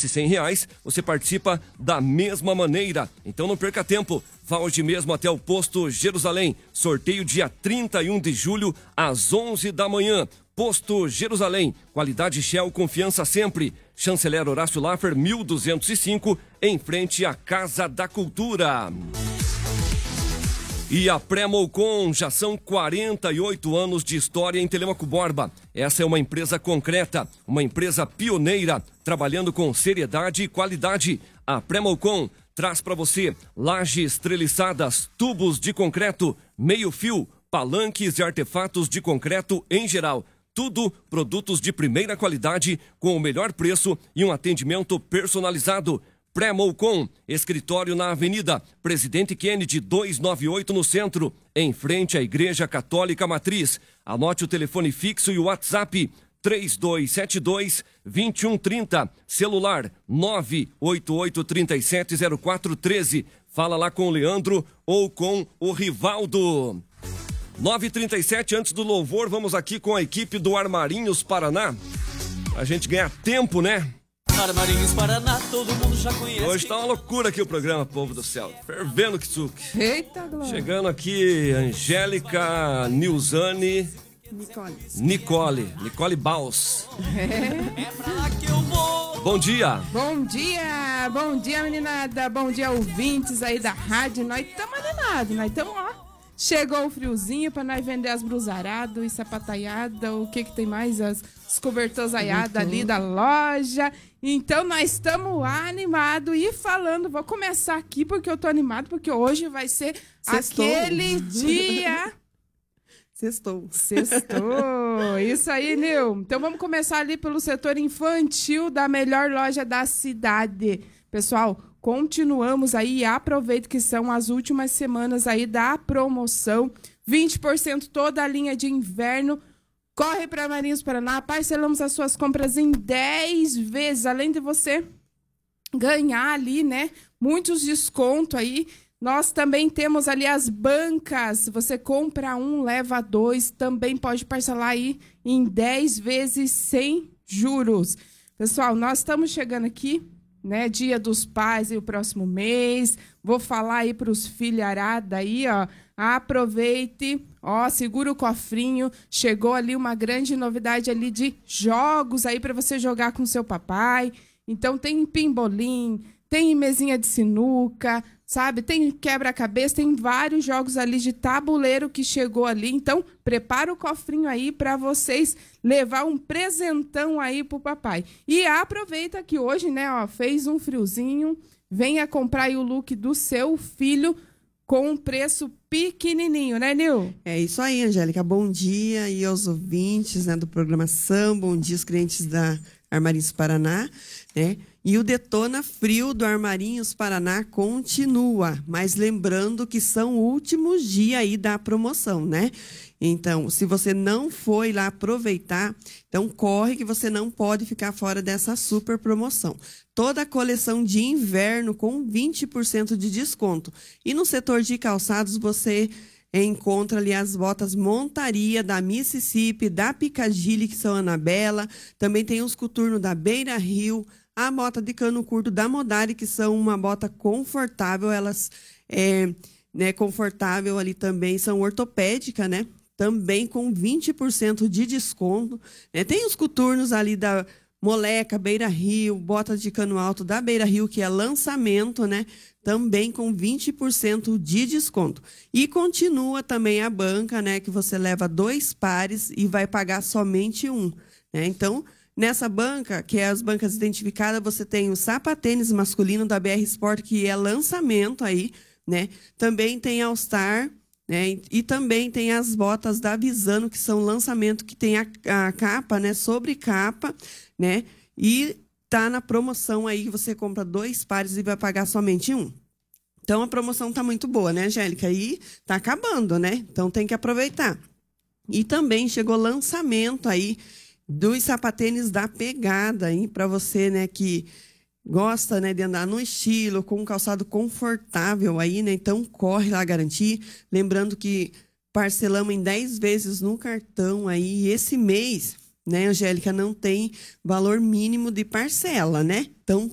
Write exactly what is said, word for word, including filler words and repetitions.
esses cem reais, você participa da mesma maneira. Então não perca tempo. Vá hoje mesmo até o Posto Jerusalém. Sorteio dia trinta e um de julho, às onze da manhã. Posto Jerusalém. Qualidade Shell, confiança sempre. Chanceler Horácio Laffer, mil duzentos e cinco, em frente à Casa da Cultura. E a Pré-Molcom, já são quarenta e oito anos de história em Telêmaco Borba. Essa é uma empresa concreta, uma empresa pioneira, trabalhando com seriedade e qualidade. A Pré-Molcom traz para você lajes treliçadas, tubos de concreto, meio-fio, palanques e artefatos de concreto em geral. Tudo produtos de primeira qualidade, com o melhor preço e um atendimento personalizado. Pré-Molcom, escritório na Avenida Presidente Kennedy duzentos e noventa e oito no centro, em frente à Igreja Católica Matriz. Anote o telefone fixo e o WhatsApp três dois sete dois, dois um três zero, celular nove oito oito três sete zero quatro um três. Fala lá com o Leandro ou com o Rivaldo. nove e trinta e sete, antes do louvor, vamos aqui com a equipe do Armarinhos Paraná. A gente ganha tempo, né? Armarinhos Paraná, todo mundo já conhece. Hoje tá uma loucura aqui o programa, povo do céu. Fervendo que suque. Eita, Glória. Chegando aqui, Angélica, Nilzane, Nicole. Nicole, Nicole Baus. É. É pra lá que eu vou. Bom dia. Bom dia, bom dia, meninada. Bom dia, ouvintes aí da rádio. Nós estamos animados, nós estamos, ó. Chegou o friozinho pra nós vender as brusaradas e sapataiadas, o que que tem mais? As, as cobertosaiadas ali da loja. Então nós estamos animados e falando, vou começar aqui porque eu tô animado, porque hoje vai ser Sextou. aquele dia... Sextou. Sextou. Isso aí, Nil. Então vamos começar ali pelo setor infantil da melhor loja da cidade. Pessoal, continuamos aí e aproveito que são as últimas semanas aí da promoção. vinte por cento toda a linha de inverno. Corre para Armarinhos Paraná, parcelamos as suas compras em dez vezes. Além de você ganhar ali, né, muitos descontos aí. Nós também temos ali as bancas. Você compra um, leva dois. Também pode parcelar aí em dez vezes sem juros. Pessoal, nós estamos chegando aqui, né? Dia dos Pais e o próximo mês. Vou falar aí para os filharada aí, ó. Aproveite, ó, segura o cofrinho. Chegou ali uma grande novidade ali de jogos aí para você jogar com seu papai. Então tem pimbolim, tem mesinha de sinuca, sabe? Tem quebra-cabeça, tem vários jogos ali de tabuleiro que chegou ali. Então, prepara o cofrinho aí para vocês levar um presentão aí pro papai. E aproveita que hoje, né, ó, fez um friozinho, venha comprar aí o look do seu filho com um preço pequenininho, né, Nil? É isso aí, Angélica. Bom dia e aos ouvintes, né, do Programação. Bom dia aos clientes da Armarinhos Paraná, né? E o Detona Frio do Armarinhos Paraná continua, mas lembrando que são últimos dias aí da promoção, né? Então, se você não foi lá aproveitar, então corre que você não pode ficar fora dessa super promoção. Toda a coleção de inverno com vinte por cento de desconto. E no setor de calçados você encontra ali as botas Montaria da Mississippi, da Piccadilly, que são Anabela. Também tem os coturnos da Beira Rio, a bota de cano curto da Modari, que são uma bota confortável, elas é, né, confortável ali também, são ortopédica, né? Também com vinte por cento de desconto. Né? Tem os coturnos ali da Moleca, Beira Rio, bota de cano alto da Beira Rio, que é lançamento, né? Também com vinte por cento de desconto. E continua também a banca, né? Que você leva dois pares e vai pagar somente um. Né? Então, nessa banca, que é as bancas identificadas, você tem o sapatênis masculino da B R Sport, que é lançamento aí, né? Também tem All Star, né? E também tem as botas da Visano, que são lançamento, que tem a, a capa, né? Sobre capa, né? E tá na promoção aí, que você compra dois pares e vai pagar somente um. Então, a promoção tá muito boa, né, Angélica? E tá acabando, né? Então, tem que aproveitar. E também chegou lançamento aí dos sapatênis da Pegada, hein? Para você, né, que gosta, né, de andar no estilo, com um calçado confortável aí, né? Então, corre lá garantir. Lembrando que parcelamos em dez vezes no cartão aí. E esse mês, né, Angélica, não tem valor mínimo de parcela, né? Então,